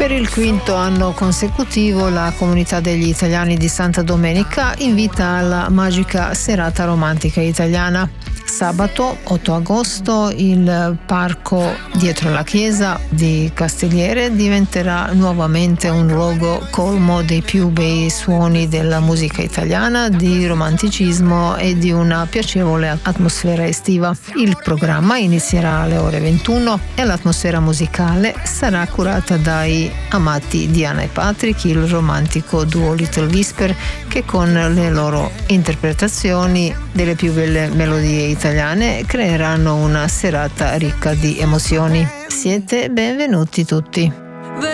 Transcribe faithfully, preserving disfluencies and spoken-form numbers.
Per il quinto anno consecutivo la comunità degli italiani di Santa Domenica invita alla magica serata romantica italiana. Sabato otto agosto il parco dietro la chiesa di Castigliere diventerà nuovamente un luogo colmo dei più bei suoni della musica italiana, di romanticismo e di una piacevole atmosfera estiva. Il programma inizierà alle ore ventuno e l'atmosfera musicale sarà curata dai amati Diana e Patrick, il romantico duo Little Whisper, che con le loro interpretazioni delle più belle melodie italiane creeranno una serata ricca di emozioni. Siete benvenuti tutti.